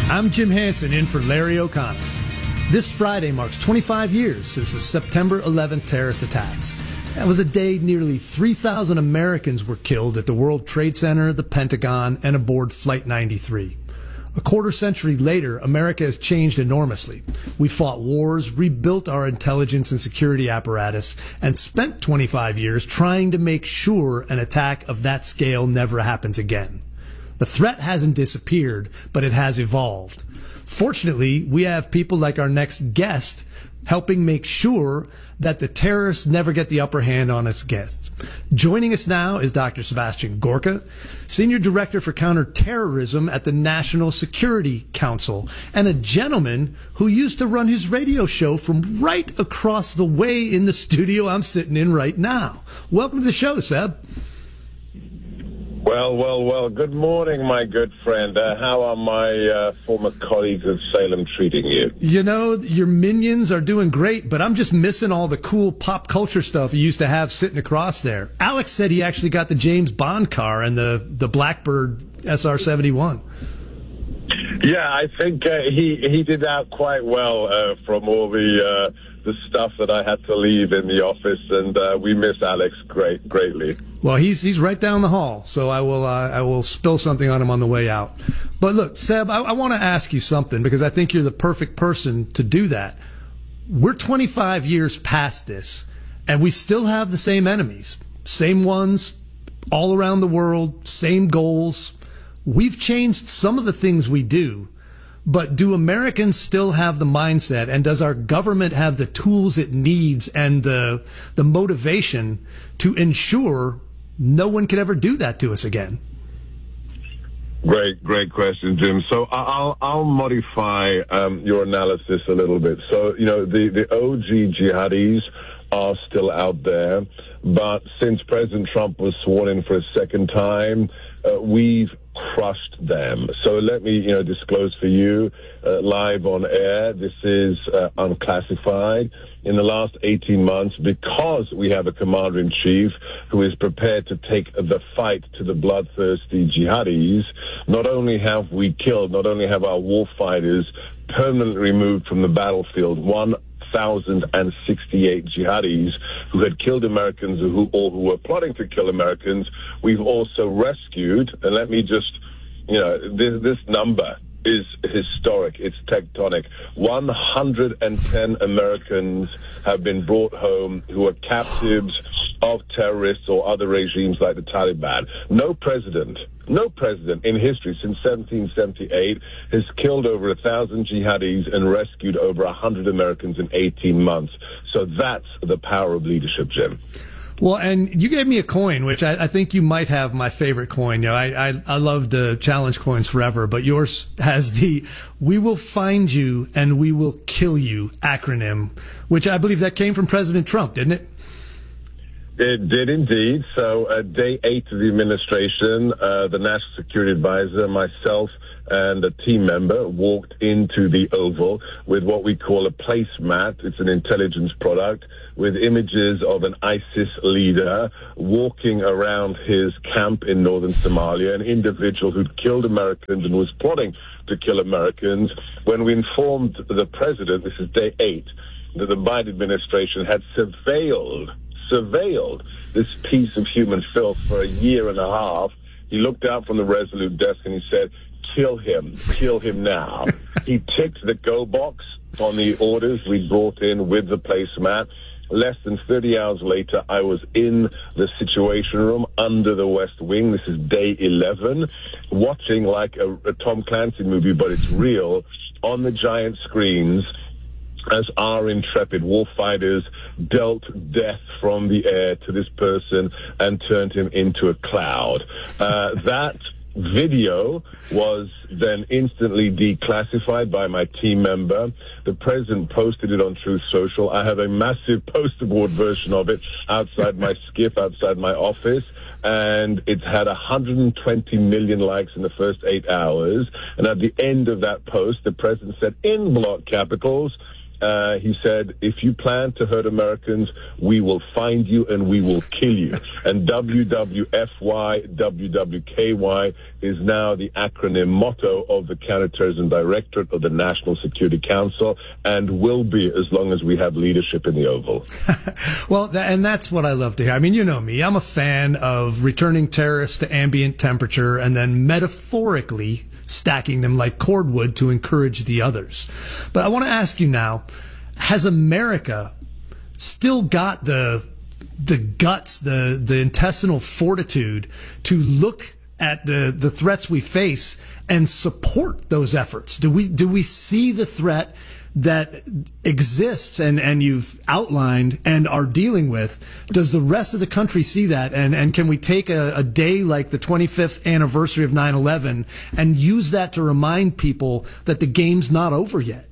I'm Jim Hansen in for Larry O'Connor. This Friday marks 25 years since the September 11th terrorist attacks. That was a day nearly 3,000 Americans were killed at the World Trade Center, the Pentagon, and aboard Flight 93. A quarter century later, America has changed enormously. We fought wars, rebuilt our intelligence and security apparatus, and spent 25 years trying to make sure an attack of that scale never happens again. The threat hasn't disappeared, but it has evolved. Fortunately, we have people like our next guest helping make sure that the terrorists never get the upper hand on us guests. Joining us now is Dr. Sebastian Gorka, Senior Director for Counterterrorism at the National Security Council, and a gentleman who used to run his radio show from right across the way in the studio I'm sitting in right now. Welcome to the show, Seb. Well. Good morning, my good friend. How are my former colleagues at Salem treating you? You know, your minions are doing great, but I'm just missing all the cool pop culture stuff you used to have sitting across there. Alex said he actually got the James Bond car and the Blackbird SR-71. Yeah, I think he did out quite well from all the stuff that I had to leave in the office, and we miss Alex greatly. Well, he's right down the hall, so I will spill something on him on the way out. But look, Seb, I want to ask you something because I think you're the perfect person to do that. We're 25 years past this, and we still have the same enemies, same ones all around the world, same goals. We've changed some of the things we do. But do Americans still have the mindset, and does our government have the tools it needs and the motivation to ensure no one could ever do that to us again? Great question, Jim. So I'll modify your analysis a little bit. So, you know, the OG jihadis are still out there, but since President Trump was sworn in for a second time, we've crushed them. So let me, disclose for you live on air. This is unclassified. In the last 18 months, because we have a commander-in-chief who is prepared to take the fight to the bloodthirsty jihadis, not only have we killed, not only have our war fighters permanently removed from the battlefield 1,068 jihadis who had killed Americans or who were plotting to kill Americans, we've also rescued, and let me just, this number is historic. It's tectonic. 110 Americans have been brought home who are captives of terrorists or other regimes like the Taliban. No president in history since 1778 has killed over 1,000 jihadis and rescued over 100 Americans in 18 months. So that's the power of leadership, Jim. Well, and you gave me a coin, which I think you might have my favorite coin. I love the challenge coins forever, but yours has the "We will find you and we will kill you" acronym, which I believe that came from President Trump, didn't it? It did indeed. So day 8 of the administration, the National Security Advisor, myself, and a team member walked into the Oval with what we call a placemat. It's an intelligence product with images of an ISIS leader walking around his camp in northern Somalia, an individual who'd killed Americans and was plotting to kill Americans. When we informed the president, this is day 8, that the Biden administration had surveilled this piece of human filth for a year and a half, he looked out from the Resolute desk and he said, kill him now. He ticked the go box on the orders we brought in with the placemat. Less than 30 hours later, I was in the Situation Room under the West Wing. This is day 11, watching like a Tom Clancy movie, but it's real, on the giant screens, as our intrepid warfighters dealt death from the air to this person and turned him into a cloud. That video was then instantly declassified by my team member. The president posted it on Truth Social. I have a massive poster board version of it outside my skiff, outside my office, and it's had 120 million likes in the first 8 hours. And at the end of that post, the president said in block capitals, He said, if you plan to hurt Americans, we will find you and we will kill you. And WWFY, WWKY is now the acronym motto of the Counterterrorism Directorate of the National Security Council, and will be as long as we have leadership in the Oval. Well, and that's what I love to hear. I mean, you know me. I'm a fan of returning terrorists to ambient temperature and then metaphorically stacking them like cordwood to encourage the others. But I want to ask you now, has America still got the guts, the intestinal fortitude to look at the threats we face and support those efforts? Do we see the threat that exists and you've outlined and are dealing with? Does the rest of the country see that? And can we take a day like the 25th anniversary of 9/11 and use that to remind people that the game's not over yet?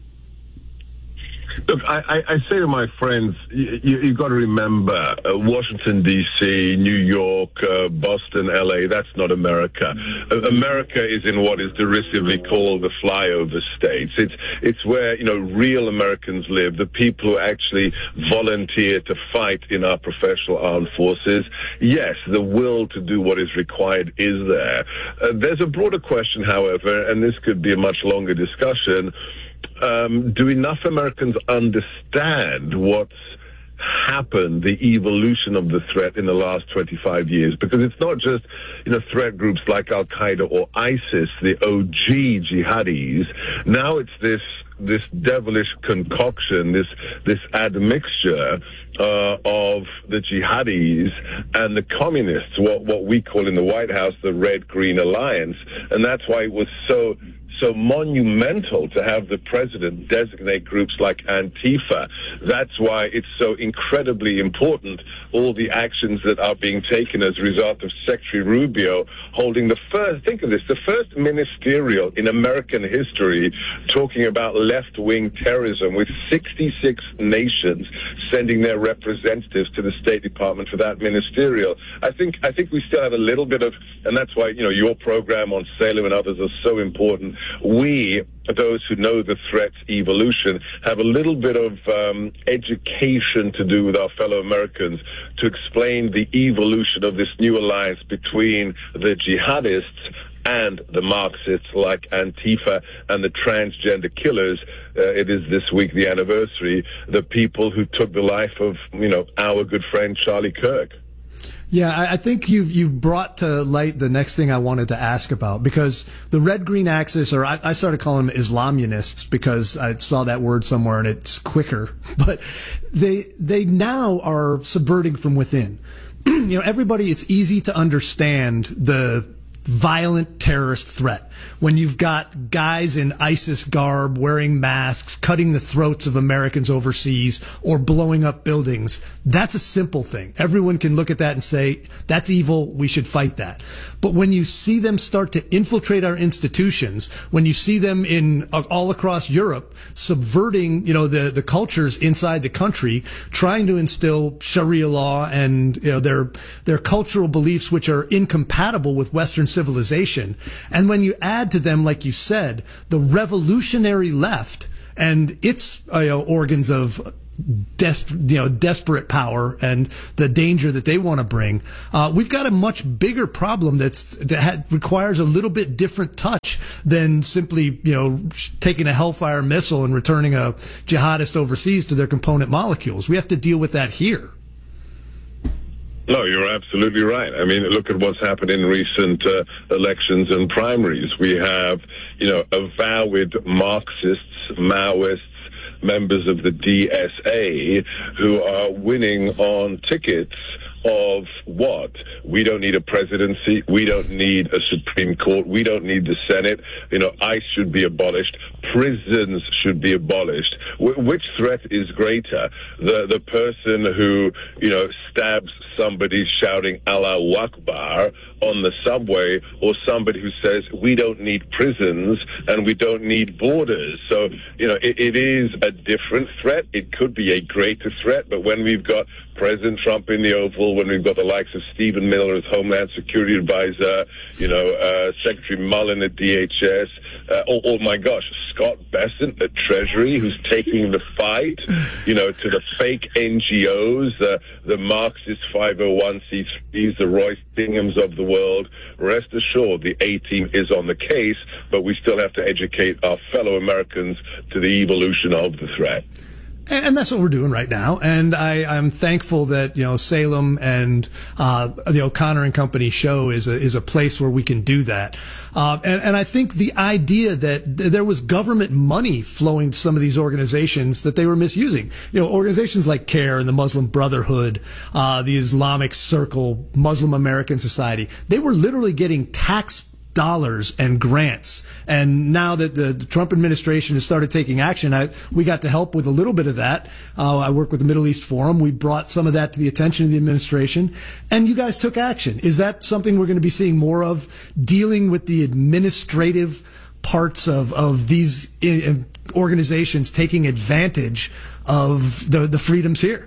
Look, I say to my friends, you've got to remember, Washington, D.C., New York, Boston, L.A., that's not America. America is in what is derisively called the flyover states. It's where, real Americans live, the people who actually volunteer to fight in our professional armed forces. Yes, the will to do what is required is there. There's a broader question, however, and this could be a much longer discussion. Do enough Americans understand what's happened, the evolution of the threat in the last 25 years? Because it's not just, threat groups like Al-Qaeda or ISIS, the OG jihadis. Now it's this devilish concoction, this admixture of the jihadis and the communists, what we call in the White House the Red-Green Alliance. And that's why it was so monumental to have the president designate groups like Antifa. That's why it's so incredibly important, all the actions that are being taken as a result of Secretary Rubio holding the first ministerial in American history talking about left-wing terrorism, with 66 nations sending their representatives to the State Department for that ministerial. I think we still have a little bit of, and that's why, your program on Salem and others are so important. We, those who know the threat's evolution, have a little bit of education to do with our fellow Americans to explain the evolution of this new alliance between the jihadists and the Marxists like Antifa and the transgender killers. It is this week the anniversary, the people who took the life of, our good friend Charlie Kirk. Yeah, I think you've brought to light the next thing I wanted to ask about, because the red-green axis, or I started calling them Islamunists because I saw that word somewhere and it's quicker, but they now are subverting from within. Everybody, it's easy to understand the violent terrorist threat when you've got guys in ISIS garb wearing masks, cutting the throats of Americans overseas, or blowing up buildings. That's a simple thing. Everyone can look at that and say, that's evil, we should fight that. But when you see them start to infiltrate our institutions, when you see them in all across Europe subverting, the cultures inside the country, trying to instill Sharia law and their cultural beliefs which are incompatible with Western civilization, and when you add to them, like you said, the revolutionary left and its organs of desperate power and the danger that they want to bring, we've got a much bigger problem that requires a little bit different touch than simply taking a Hellfire missile and returning a jihadist overseas to their component molecules. We have to deal with that here. No, you're absolutely right. I mean, look at what's happened in recent elections and primaries. We have, avowed Marxists, Maoists, members of the DSA who are winning on tickets of what? We don't need a presidency. We don't need a Supreme Court. We don't need the Senate. ICE should be abolished. Prisons should be abolished. Which threat is greater? The person who, stabs somebody shouting Allahu Akbar on the subway, or somebody who says we don't need prisons and we don't need borders? So, it is a different threat. It could be a greater threat, but when we've got President Trump in the Oval, when we've got the likes of Stephen Miller as Homeland Security Advisor, Secretary Mullen at DHS, oh my gosh, Scott Bessent at Treasury, who's taking the fight, to the fake NGOs, the Marxist 501c3s, the Roy Stinghams of the world. Rest assured, the A-team is on the case, but we still have to educate our fellow Americans to the evolution of the threat. And that's what we're doing right now. And I'm thankful that, Salem and the O'Connor and Company show is a place where we can do that. And I think the idea that there was government money flowing to some of these organizations that they were misusing. Organizations like CARE and the Muslim Brotherhood, the Islamic Circle, Muslim American Society, they were literally getting tax dollars and grants. And now that the Trump administration has started taking action, we got to help with a little bit of that. I work with the Middle East Forum. We brought some of that to the attention of the administration, and you guys took action. Is that something we're going to be seeing more of, dealing with the administrative parts of these organizations taking advantage of the freedoms here?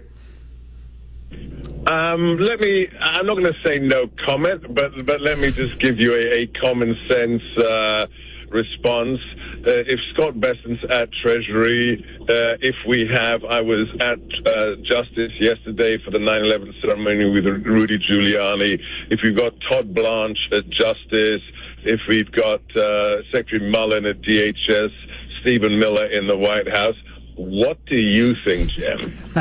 I'm not going to say no comment, but let me just give you a common sense response. If Scott Bessent's at Treasury, I was at Justice yesterday for the 9/11 ceremony with Rudy Giuliani. If you've got Todd Blanche at Justice, if we've got Secretary Mullen at DHS, Stephen Miller in the White House, what do you think, Jim?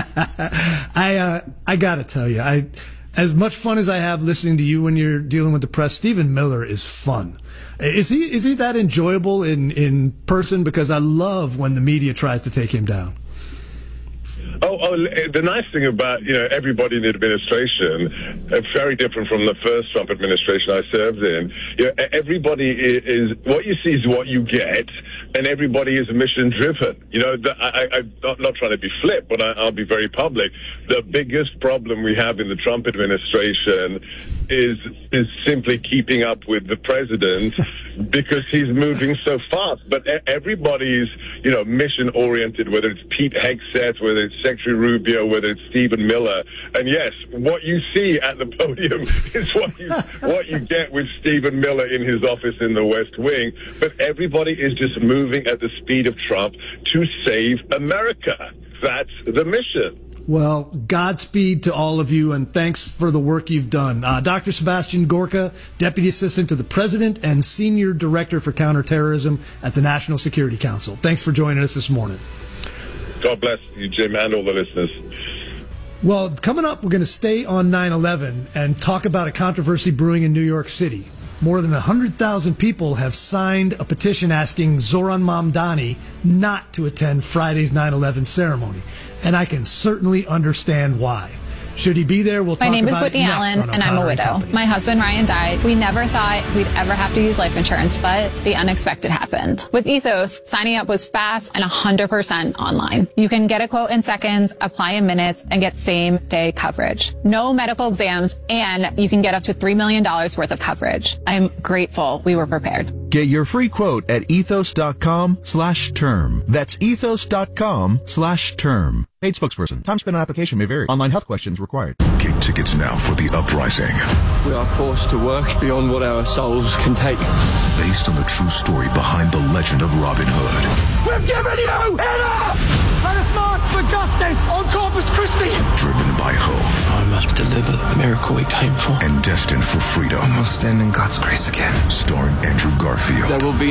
I gotta tell you, as much fun as I have listening to you when you're dealing with the press, Stephen Miller is fun. Is he that enjoyable in person? Because I love when the media tries to take him down. Oh, the nice thing about, everybody in the administration, very different from the first Trump administration I served in, everybody is, what you see is what you get, and everybody is mission driven. I'm not trying to be flip, but I'll be very public. The biggest problem we have in the Trump administration is simply keeping up with the president because he's moving so fast. But everybody's, mission oriented, whether it's Pete Hegseth, whether it's Secretary Rubio, whether it's Stephen Miller. And yes, what you see at the podium is what you get with Stephen Miller in his office in the West Wing. But everybody is just moving at the speed of Trump to save America. That's the mission. Well, Godspeed to all of you, and thanks for the work you've done. Dr. Sebastian Gorka, Deputy Assistant to the President and Senior Director for Counterterrorism at the National Security Council. Thanks for joining us this morning. God bless you, Jim, and all the listeners. Well, coming up, we're going to stay on 9/11 and talk about a controversy brewing in New York City. More than 100,000 people have signed a petition asking Zohran Mamdani not to attend Friday's 9/11 ceremony. And I can certainly understand why. Should he be there? We'll talk about it next. My name is Whitney Allen, and I'm a widow. My husband, Ryan, died. We never thought we'd ever have to use life insurance, but the unexpected happened. With Ethos, signing up was fast and 100% online. You can get a quote in seconds, apply in minutes, and get same-day coverage. No medical exams, and you can get up to $3 million worth of coverage. I'm grateful we were prepared. Get your free quote at ethos.com/term. That's ethos.com/term. Paid spokesperson. Time spent on application may vary. Online health questions required. Get tickets now for The Uprising. We are forced to work beyond what our souls can take. Based on the true story behind the legend of Robin Hood. We've given you enough! Let us march for justice on Corpus Christi! Driven by hope. I must deliver the miracle we came for. And destined for freedom. I will stand in God's grace again. Starring Andrew Garfield. There will be